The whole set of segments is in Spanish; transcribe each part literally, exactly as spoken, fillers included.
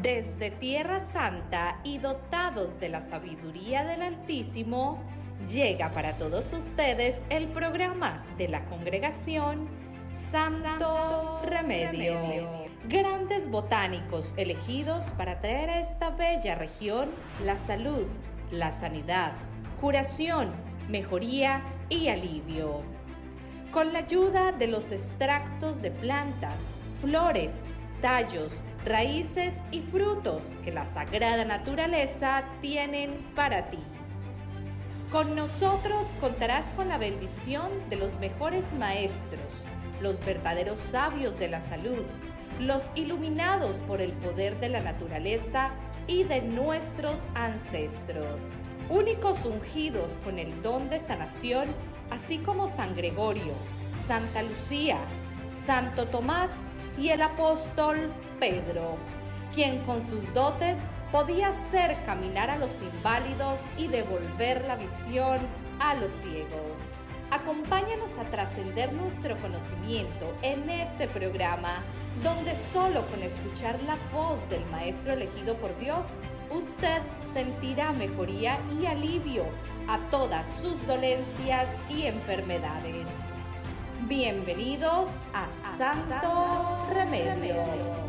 Desde Tierra Santa y dotados de la sabiduría del Altísimo, llega para todos ustedes el programa de la Congregación Santo, Santo Remedio. Remedio. Grandes botánicos elegidos para traer a esta bella región la salud, la sanidad, curación, mejoría y alivio. Con la ayuda de los extractos de plantas, flores, tallos, raíces y frutos que la sagrada naturaleza tienen para ti. Con nosotros contarás con la bendición de los mejores maestros, los verdaderos sabios de la salud, los iluminados por el poder de la naturaleza y de nuestros ancestros. Únicos ungidos con el don de sanación, así como San Gregorio, Santa Lucía, Santo Tomás y el apóstol Pedro, quien con sus dotes podía hacer caminar a los inválidos y devolver la visión a los ciegos. Acompáñanos a trascender nuestro conocimiento en este programa, donde solo con escuchar la voz del Maestro elegido por Dios, usted sentirá mejoría y alivio a todas sus dolencias y enfermedades. Bienvenidos a Santo Remedio.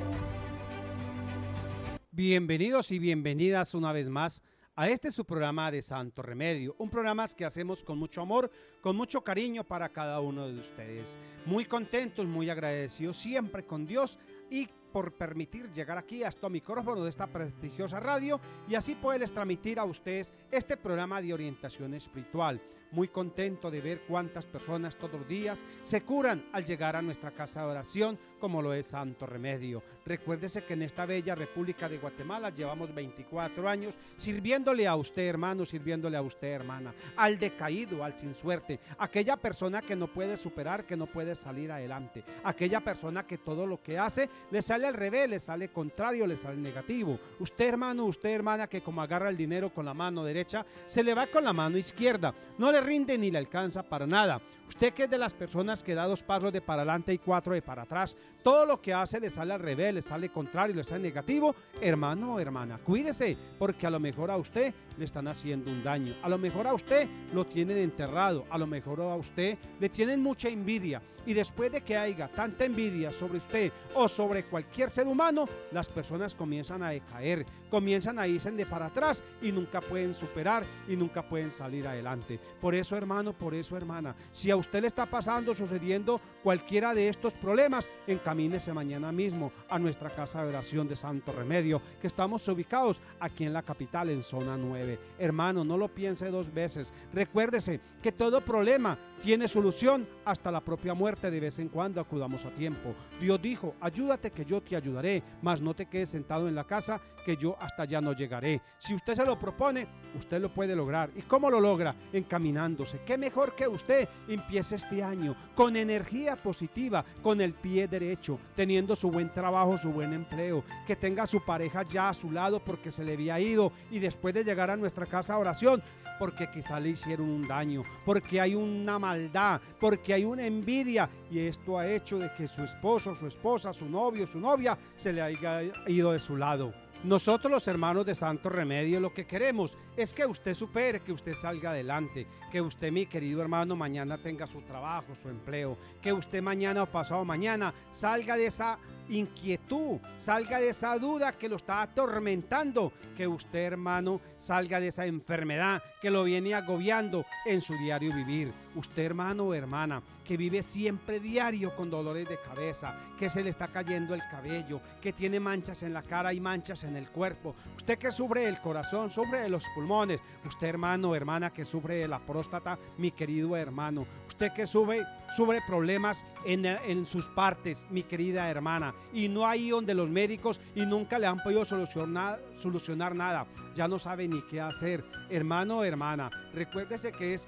Bienvenidos y bienvenidas una vez más a este su programa de Santo Remedio, un programa que hacemos con mucho amor, con mucho cariño para cada uno de ustedes. Muy contentos, muy agradecidos siempre con Dios y por permitir llegar aquí a este micrófono de esta prestigiosa radio y así poderles transmitir a ustedes este programa de orientación espiritual. Muy contento de ver cuántas personas todos los días se curan al llegar a nuestra casa de oración, como lo es Santo Remedio. Recuérdese que en esta bella República de Guatemala llevamos veinticuatro años sirviéndole a usted, hermano, sirviéndole a usted, hermana, al decaído, al sin suerte, aquella persona que no puede superar, que no puede salir adelante, aquella persona que todo lo que hace le sale al revés, le sale contrario, le sale negativo. Usted, hermano, usted, hermana, que como agarra el dinero con la mano derecha, se le va con la mano izquierda, no le rinde ni le alcanza para nada. Usted que es de las personas que da dos pasos de para adelante y cuatro de para atrás, todo lo que hace le sale al revés, le sale contrario, le sale negativo, hermano o hermana, cuídese, porque a lo mejor a usted le están haciendo un daño, a lo mejor a usted lo tienen enterrado, a lo mejor a usted le tienen mucha envidia, y después de que haya tanta envidia sobre usted o sobre cualquier ser humano, las personas comienzan a decaer, comienzan a irse de para atrás y nunca pueden superar y nunca pueden salir adelante. Por eso, hermano, por eso, hermana, si a usted le está pasando, sucediendo cualquiera de estos problemas, encamínese mañana mismo a nuestra casa de oración de Santo Remedio, que estamos ubicados aquí en la capital, en zona nueve. Hermano, no lo piense dos veces. Recuérdese que todo problema tiene solución, hasta la propia muerte. De vez en cuando acudamos a tiempo. Dios dijo: ayúdate que yo te ayudaré, mas no te quedes sentado en la casa, que yo hasta allá no llegaré. Si usted se lo propone, usted lo puede lograr. ¿Y cómo lo logra? Encaminándose. ¿Qué mejor que usted empiece este año con energía positiva, con el pie derecho, teniendo su buen trabajo, su buen empleo, que tenga a su pareja ya a su lado porque se le había ido, y después de llegar a nuestra casa de oración, porque quizá le hicieron un daño, porque hay una maldad, porque hay una envidia, y esto ha hecho de que su esposo, su esposa, su novio, su novia se le haya ido de su lado. Nosotros, los hermanos de Santo Remedio, lo que queremos es que usted supere, que usted salga adelante, que usted, mi querido hermano, mañana tenga su trabajo, su empleo, que usted mañana o pasado mañana salga de esa inquietud, salga de esa duda que lo está atormentando, que usted, hermano, salga de esa enfermedad que lo viene agobiando en su diario vivir. Usted, hermano o hermana, que vive siempre diario con dolores de cabeza, que se le está cayendo el cabello, que tiene manchas en la cara y manchas en el cuerpo, usted que sufre del corazón, sufre de los pulmones, usted, hermano o hermana, que sufre de la próstata, mi querido hermano, usted que sufre, sufre problemas en, en sus partes, mi querida hermana, y no hay donde los médicos y nunca le han podido solucionar, solucionar nada, ya no sabe ni qué hacer, hermano o hermana, recuérdese que es que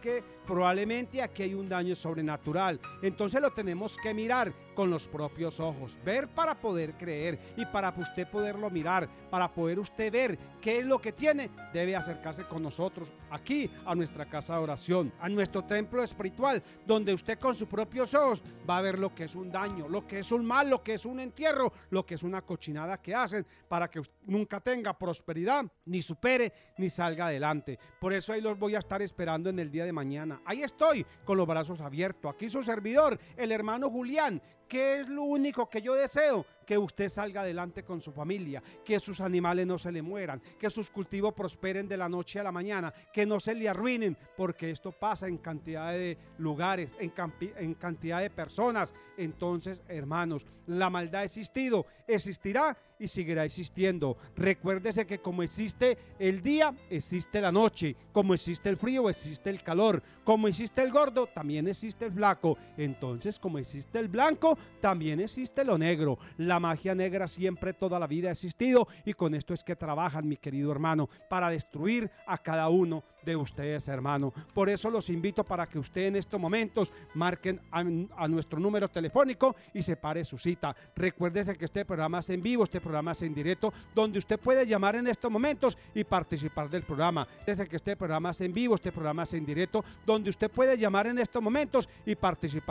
probablemente aquí hay un daño sobrenatural. Entonces lo tenemos que mirar con los propios ojos, ver para poder creer, y para usted poderlo mirar, para poder usted ver qué es lo que tiene, debe acercarse con nosotros aquí a nuestra casa de oración, a nuestro templo espiritual, donde usted con sus propios ojos va a ver lo que es un daño, lo que es un mal, lo que es un entierro, lo que es una cochinada que hacen para que usted nunca tenga prosperidad, ni supere, ni salga adelante. Por eso ahí los voy a estar esperando en el día de mañana. Ahí estoy con los brazos abiertos. Aquí su servidor, el hermano Julián. ¿Qué es lo único que yo deseo? Que usted salga adelante con su familia, que sus animales no se le mueran, que sus cultivos prosperen de la noche a la mañana, que no se le arruinen, porque esto pasa en cantidad de lugares, en, en cantidad de personas. Entonces, hermanos, la maldad ha existido, existirá y seguirá existiendo. Recuérdese que como existe el día, existe la noche, como existe el frío, existe el calor, como existe el gordo, también existe el flaco. Entonces, como existe el blanco, también existe lo negro. La magia negra siempre, toda la vida ha existido, y con esto es que trabajan, mi querido hermano, para destruir a cada uno de ustedes, hermano. Por eso los invito para que usted en estos momentos marquen a, a nuestro número telefónico y separe su cita. Recuérdese que este programa es en vivo, este programa es en directo, donde usted puede llamar en estos momentos y participar del programa. Desde que este programa es en vivo, este programa es en directo, donde usted puede llamar en estos momentos y participar